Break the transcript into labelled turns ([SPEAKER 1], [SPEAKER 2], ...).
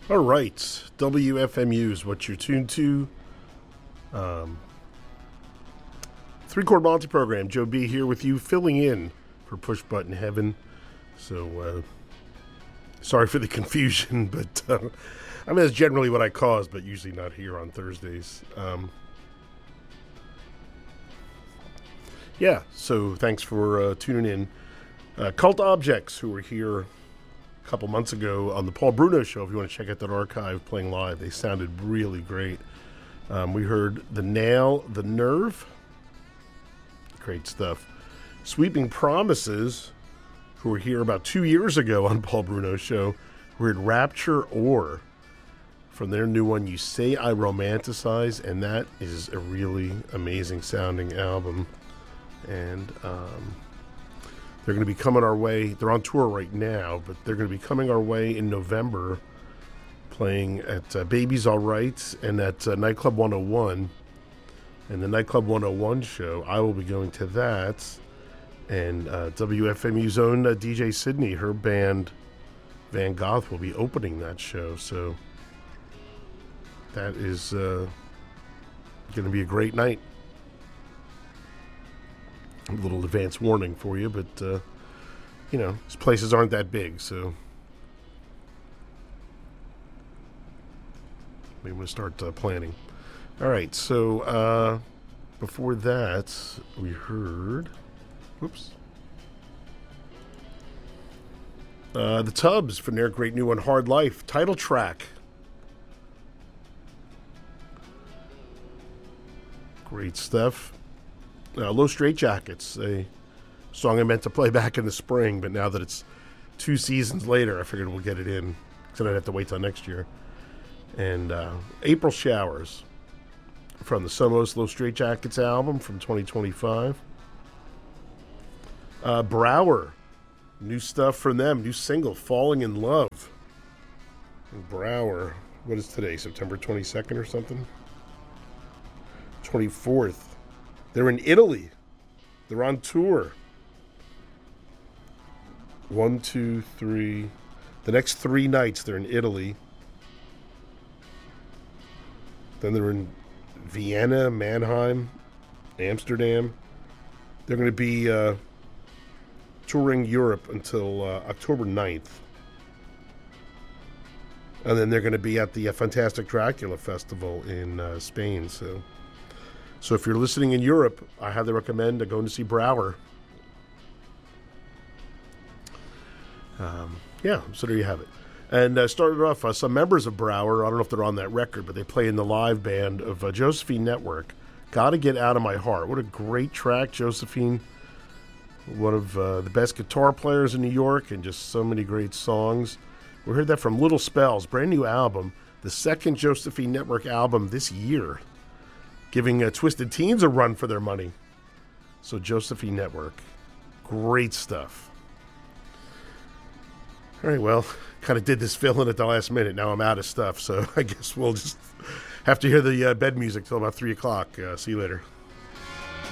[SPEAKER 1] All right, WFMU is what you're tuned to. Three-Chord Monty program. Joe B here with you, filling in for Push Button Heaven. So, sorry for the confusion, but I mean, that's generally what I cause, but usually not here on Thursdays. Yeah, so thanks for tuning in. Cult Objects, who were here a couple months ago on the Paul Bruno Show. If you want to check out that archive playing live, they sounded really great. We heard The Nail, The Nerve. Great stuff. Sweeping Promises, who were here about 2 years ago on Paul Bruno Show. We heard Rapture Or from their new one, You Say I Romanticize, and that is a really amazing sounding album. And they're going to be coming our way. They're on tour right now, but they're going to be coming our way in November, playing at Baby's All Right and at Nightclub 101. And the Nightclub 101 show, I will be going to that. And WFMU's own DJ Sydney, her band Van Goth, will be opening that show. So that is going to be a great night. A little advance warning for you, but, these places aren't that big, so we want to start planning. All right, so before that, we heard, the Tubs from their great new one, Hard Life, title track. Great stuff. Low Straitjackets, a song I meant to play back in the spring, but now that it's 2 seasons later, I figured we'll get it in, because I'd have to wait till next year. And April Showers from the Somos Low Straitjackets album from 2025. Brower, new stuff from them, new single, Falling in Love. And Brower, what is today, September 22nd or something? 24th. They're in Italy. They're on tour. 1, 2, 3. The next 3 nights they're in Italy. Then they're in Vienna, Mannheim, Amsterdam. They're going to be touring Europe until October 9th. And then they're going to be at the Fantastic Dracula Festival in Spain, So if you're listening in Europe, I highly recommend going to see Brower. So there you have it. And started off, some members of Brower, I don't know if they're on that record, but they play in the live band of Josephine Network. Gotta Get Out of My Heart. What a great track, Josephine. One of the best guitar players in New York, and just so many great songs. We heard that from Little Spells, brand new album, the second Josephine Network album this year, giving Twisted Teens a run for their money. So Josephine Network, great stuff. All right, well, kind of did this fill in at the last minute. Now I'm out of stuff, so I guess we'll just have to hear the bed music till about 3 o'clock. See you later.